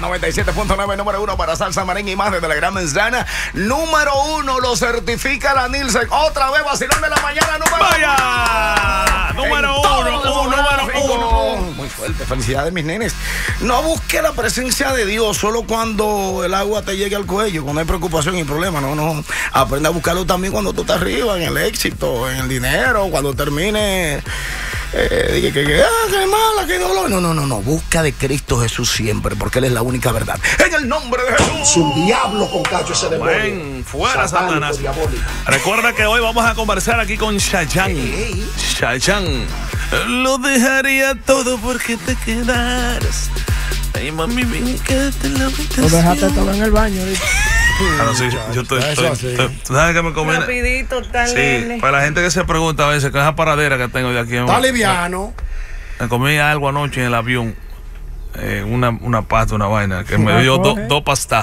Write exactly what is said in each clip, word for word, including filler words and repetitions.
noventa y siete punto nueve, número uno para salsa, merengue y más desde la Gran Manzana. Número uno lo certifica la Nielsen. Otra vez vacilón de la mañana, número ¡Vaya! uno. Número uno, uno, número uno. Muy fuerte, felicidades mis nenes. No busque la presencia de Dios solo cuando el agua te llegue al cuello, cuando hay preocupación y problema. No, no. Aprende a buscarlo también cuando tú estás arriba, en el éxito, en el dinero, cuando termine. Eh, dije que, que, ah, qué mala, qué dolor. No, no, no, no. Busca de Cristo Jesús siempre, porque Él es la única verdad. En el nombre de Jesús. Es un diablo con cacho ese demonio. Ven, fuera Satánico, Satanás. diabólico. Recuerda que hoy vamos a conversar aquí con Chayanne. Chayanne. Lo dejaría todo porque te quedaras. Ay, mami, ven, quédate en la habitación. Lo dejaste todo en el baño. ¿Viste? Ah, no, sí, yo estoy, estoy, estoy, tú sabes que me conviene. Rapidito, tan Sí, nene. para la gente que se pregunta a veces, con esa paradera que tengo de aquí. Está liviano. Me comí algo anoche en el avión. Eh, una, una pasta, una vaina, que me dio dos do pastas.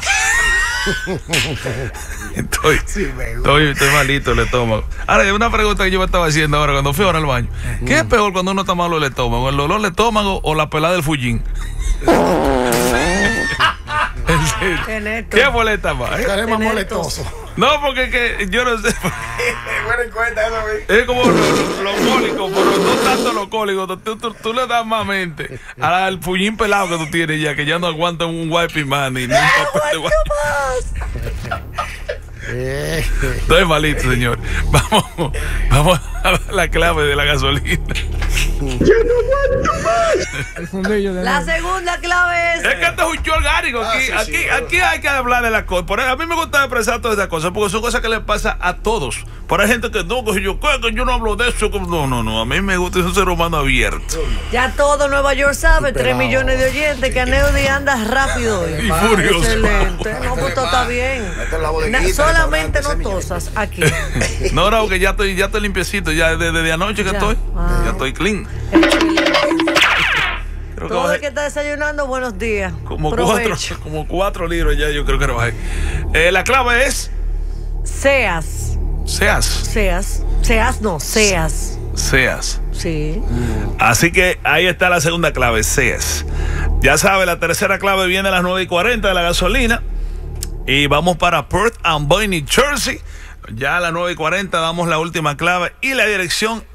Estoy, estoy, estoy malito el estómago. Ahora, hay una pregunta que yo me estaba haciendo ahora cuando fui ahora al baño. ¿Qué es peor cuando uno está malo el estómago? ¿El dolor del estómago o la pelada del fullín? ¿Qué molesta más? Es más molestoso. No, porque que yo no sé. Bueno, en cuenta eso, güey. Es como los lo cólicos, pero no tanto los cólicos. Tú, tú, tú le das más mente al puñín pelado que tú tienes ya, que ya no aguanta un wipe man ni un papel de wipe. Estoy malito, señor. Vamos, vamos a dar la clave de la gasolina. El fundillo de La segunda clave es. Es que esto es un show orgánico. Aquí, Ah, sí, aquí, sí, aquí hay que hablar de las cosas. Por eso, a mí me gusta expresar todas esas cosas porque son cosas que le pasa a todos. Pero hay gente que no, que yo, que yo no hablo de eso. No, no, no. A mí me gusta ser un ser humano abierto. Ya todo Nueva York sabe, tres millones de oyentes, que Neudi anda rápido hoy. Y furioso. Excelente. No, pues todo está bien. Na- solamente no tosas aquí. No, no, que ya estoy, ya estoy limpiecito. Ya desde, desde anoche que Ya. estoy. Wow. Ya estoy clean. Creo que Todo bajé el que está desayunando, buenos días. como Provecho. cuatro, como cuatro libros ya, yo creo que lo bajé. Eh, la clave es Seas. seas. Seas. Seas no, seas. Seas. Sí. Así que ahí está la segunda clave, seas. Ya sabe, la tercera clave viene a las nueve y cuarenta de la gasolina. Y vamos para Perth Amboy, New Jersey. Ya a las nueve y cuarenta damos la última clave. Y la dirección